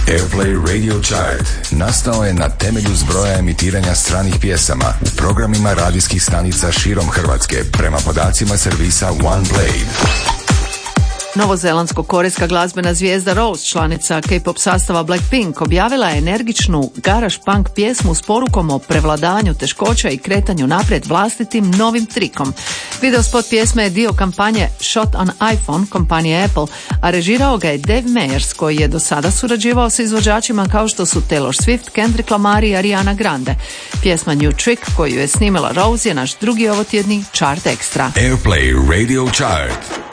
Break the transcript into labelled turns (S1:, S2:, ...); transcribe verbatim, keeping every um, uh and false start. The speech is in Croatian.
S1: Airplay Radio Chart nastao je na temelju zbroja emitiranja stranih pjesama u programima radijskih stanica širom Hrvatske prema podacima servisa OnePlay.
S2: Novozelandsko-korejska glazbena zvijezda Rose, članica K-pop sastava Blackpink, objavila je energičnu garage punk pjesmu s porukom o prevladavanju teškoća i kretanju naprijed vlastitim novim trikom. Videospot pjesme je dio kampanje Shot on iPhone kompanije Apple, a režirao ga je Dave Meyers, koji je do sada surađivao s izvođačima kao što su Taylor Swift, Kendrick Lamar i Ariana Grande. Pjesma New Trick, koju je snimila Rose, je naš drugi ovotjedni chart ekstra.
S1: Airplay Radio Chart.